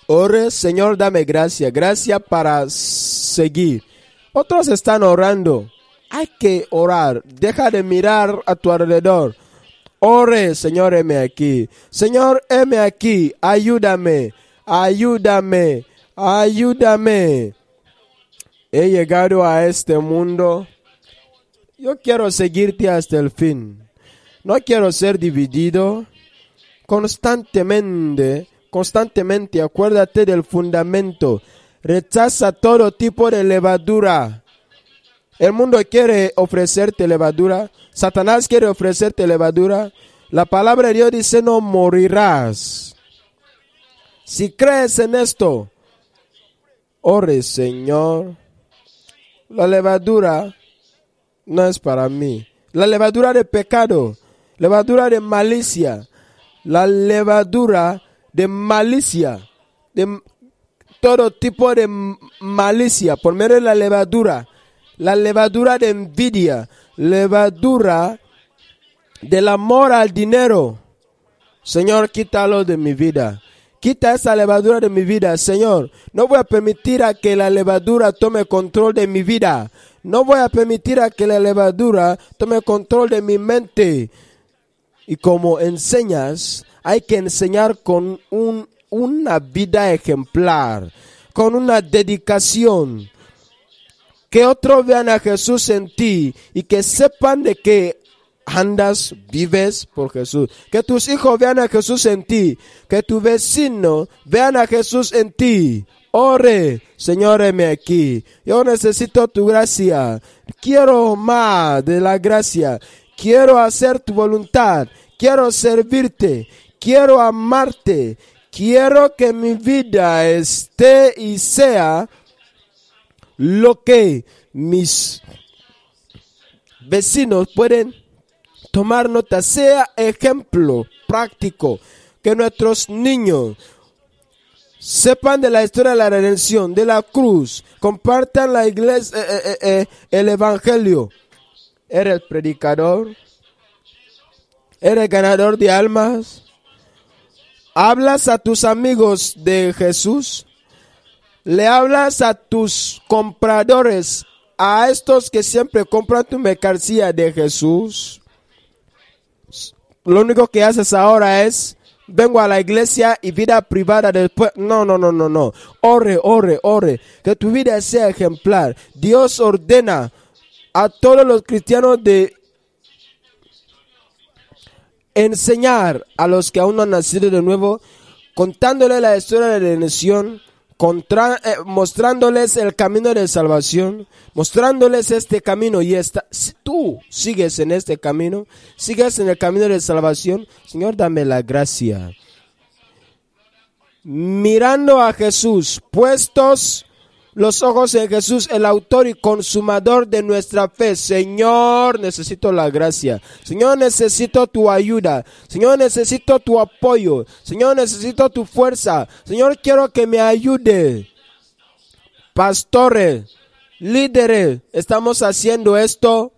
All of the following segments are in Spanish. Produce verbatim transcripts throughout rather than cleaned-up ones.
Ore, Señor, dame gracia, gracia para seguir. Otros están orando. Hay que orar. Deja de mirar a tu alrededor. Ore, Señor, heme aquí. Señor, heme aquí. Ayúdame, ayúdame, ayúdame. He llegado a este mundo. Yo quiero seguirte hasta el fin. No quiero ser dividido. Constantemente, constantemente, acuérdate del fundamento. Rechaza todo tipo de levadura. El mundo quiere ofrecerte levadura. Satanás quiere ofrecerte levadura. La palabra de Dios dice, no morirás. Si crees en esto, ore, Señor. La levadura no es para mí. La levadura de pecado, levadura de malicia, la levadura de malicia, de todo tipo de malicia, por medio de la levadura, la levadura de envidia, levadura del amor al dinero. Señor, quítalo de mi vida. Quita esa levadura de mi vida, Señor. No voy a permitir a que la levadura tome control de mi vida. No voy a permitir a que la levadura tome control de mi mente. Y como enseñas, hay que enseñar con un, una vida ejemplar, con una dedicación. Que otros vean a Jesús en ti y que sepan de que andas, vives por Jesús. Que tus hijos vean a Jesús en ti. Que tu vecino vean a Jesús en ti. Ore, Señor, heme aquí. Yo necesito tu gracia. Quiero más de la gracia. Quiero hacer tu voluntad. Quiero servirte. Quiero amarte. Quiero que mi vida esté y sea lo que mis vecinos pueden tomar nota, sea ejemplo práctico, que nuestros niños sepan de la historia de la redención, de la cruz, compartan la iglesia, eh, eh, eh, el evangelio. Eres predicador, eres ganador de almas, hablas a tus amigos de Jesús, le hablas a tus compradores, a estos que siempre compran tu mercancía de Jesús. Lo único que haces ahora es, vengo a la iglesia y vida privada después. No, no, no, no, no. Ore, ore, ore. Que tu vida sea ejemplar. Dios ordena a todos los cristianos de enseñar a los que aún no han nacido de nuevo, contándoles la historia de la redención, Contra, eh, mostrándoles el camino de salvación, mostrándoles este camino y esta, si tú sigues en este camino, sigues en el camino de salvación, Señor, dame la gracia. Mirando a Jesús, puestos los ojos en Jesús, el autor y consumador de nuestra fe. Señor, necesito la gracia. Señor, necesito tu ayuda. Señor, necesito tu apoyo. Señor, necesito tu fuerza. Señor, quiero que me ayude. Pastores, líderes, estamos haciendo esto.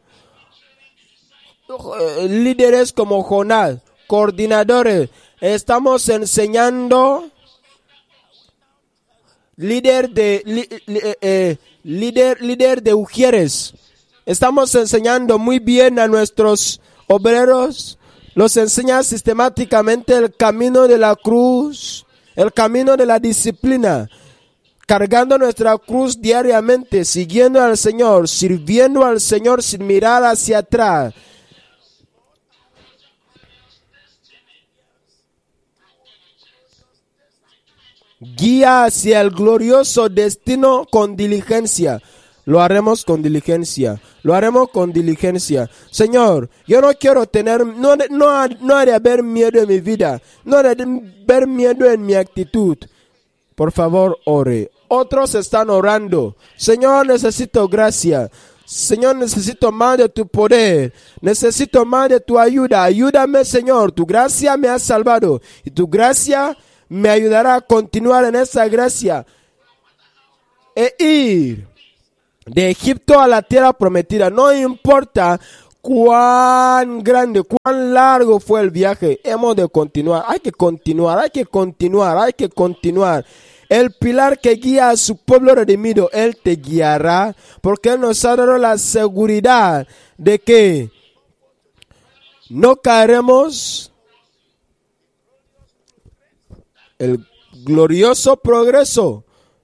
Líderes como Jonás, coordinadores, estamos enseñando. Líder de li, li, eh, líder líder de Ujieres. Estamos enseñando muy bien a nuestros obreros. Los enseña sistemáticamente el camino de la cruz, el camino de la disciplina, cargando nuestra cruz diariamente, siguiendo al Señor, sirviendo al Señor sin mirar hacia atrás. Guía hacia el glorioso destino con diligencia. Lo haremos con diligencia. Lo haremos con diligencia. Señor, yo no quiero tener, no, no, no ha de haber miedo en mi vida. No ha de haber miedo en mi actitud. Por favor, ore. Otros están orando. Señor, necesito gracia. Señor, necesito más de tu poder. Necesito más de tu ayuda. Ayúdame, Señor. Tu gracia me ha salvado. Y tu gracia me ayudará a continuar en esa gracia e ir de Egipto a la tierra prometida. No importa cuán grande, cuán largo fue el viaje, hemos de continuar. Hay que continuar, hay que continuar, hay que continuar. el pilar que guía a su pueblo redimido. Él te guiará porque Él nos ha dado la seguridad de que no caeremos. El glorioso progreso.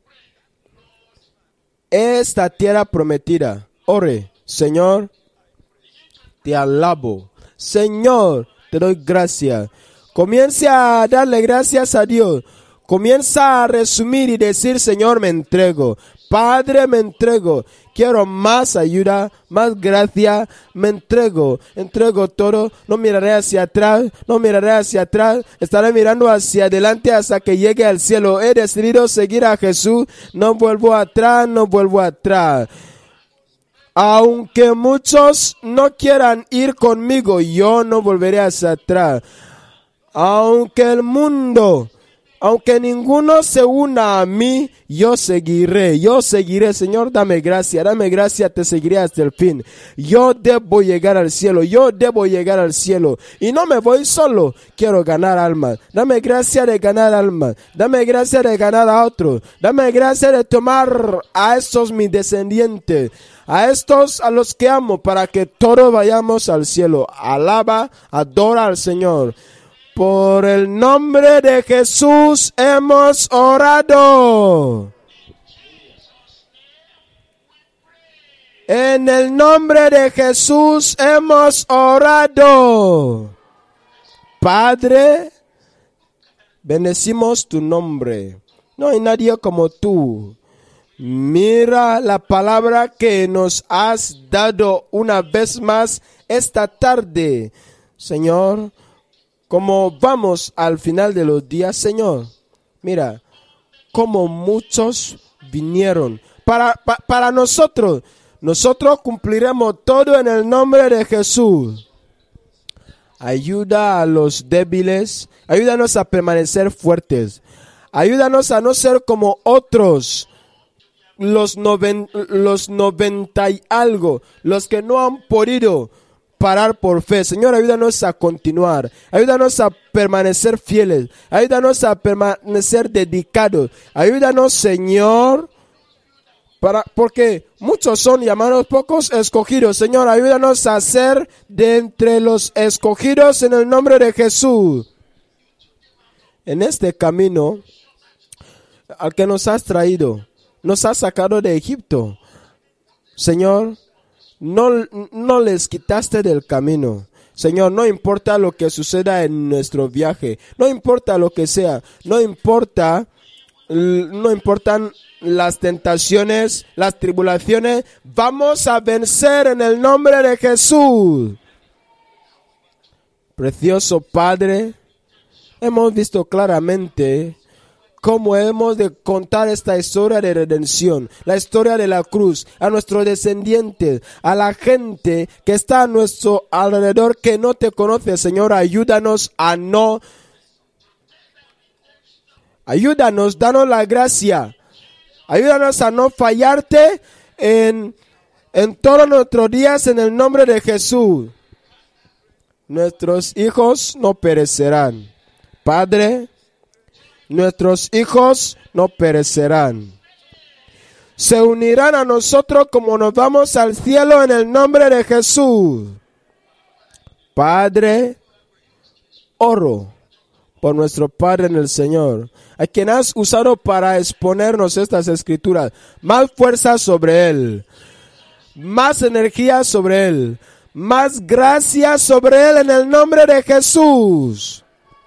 Esta tierra prometida. Ore, Señor, te alabo. Señor, te doy gracias. Comience a darle gracias a Dios. Comienza a resumir y decir, Señor, me entrego. Padre, me entrego. Quiero más ayuda, más gracia. Me entrego, entrego todo. No miraré hacia atrás, no miraré hacia atrás. Estaré mirando hacia adelante hasta que llegue al cielo. He decidido seguir a Jesús. No vuelvo atrás, no vuelvo atrás. Aunque muchos no quieran ir conmigo, yo no volveré hacia atrás. Aunque el mundo, aunque ninguno se una a mí, yo seguiré, yo seguiré. Señor, dame gracia, dame gracia, te seguiré hasta el fin. Yo debo llegar al cielo, yo debo llegar al cielo. Y no me voy solo, quiero ganar almas. Dame gracia de ganar almas, dame gracia de ganar a otros. Dame gracia de tomar a estos mis descendientes, a estos a los que amo, para que todos vayamos al cielo. Alaba, adora al Señor. Por el nombre de Jesús hemos orado. En el nombre de Jesús hemos orado. Padre, bendecimos tu nombre. No hay nadie como tú. Mira la palabra que nos has dado una vez más esta tarde, Señor. Como vamos al final de los días, Señor, mira, como muchos vinieron. Para, pa, para nosotros, nosotros cumpliremos todo en el nombre de Jesús. Ayuda a los débiles, ayúdanos a permanecer fuertes. Ayúdanos a no ser como otros, los, noven, los noventa y algo, los que no han podido parar por fe. Señor, ayúdanos a continuar, ayúdanos a permanecer fieles, ayúdanos a permanecer dedicados, ayúdanos, Señor, para, porque muchos son llamados, pocos escogidos. Señor, ayúdanos a ser de entre los escogidos en el nombre de Jesús. En este camino al que nos has traído, nos has sacado de Egipto, Señor, No, no les quitaste del camino. Señor, no importa lo que suceda en nuestro viaje, no importa lo que sea, no importa, no importan las tentaciones, las tribulaciones, vamos a vencer en el nombre de Jesús. Precioso Padre, hemos visto claramente cómo hemos de contar esta historia de redención, la historia de la cruz, a nuestros descendientes, a la gente que está a nuestro alrededor que no te conoce. Señor, ayúdanos a no, ayúdanos, danos la gracia, ayúdanos a no fallarte en, en todos nuestros días en el nombre de Jesús. Nuestros hijos no perecerán. Padre, nuestros hijos no perecerán. Se unirán a nosotros como nos vamos al cielo en el nombre de Jesús. Padre, oro por nuestro Padre en el Señor, a quien has usado para exponernos estas escrituras. Más fuerza sobre Él, más energía sobre Él, más gracia sobre Él en el nombre de Jesús.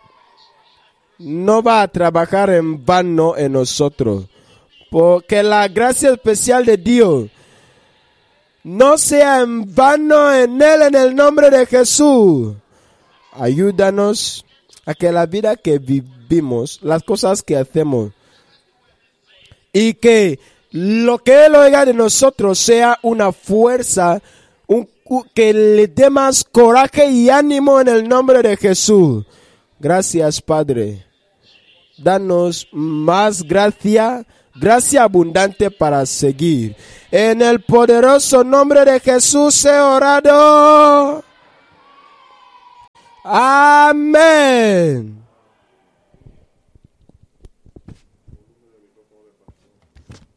No va a trabajar en vano en nosotros, porque la gracia especial de Dios no sea en vano en Él en el nombre de Jesús. Ayúdanos a que la vida que vivimos, las cosas que hacemos, y que lo que Él oiga de nosotros sea una fuerza, un, que le dé más coraje y ánimo en el nombre de Jesús. Gracias, Padre. Danos más gracia, gracia abundante para seguir. En el poderoso nombre de Jesús he orado. Amén.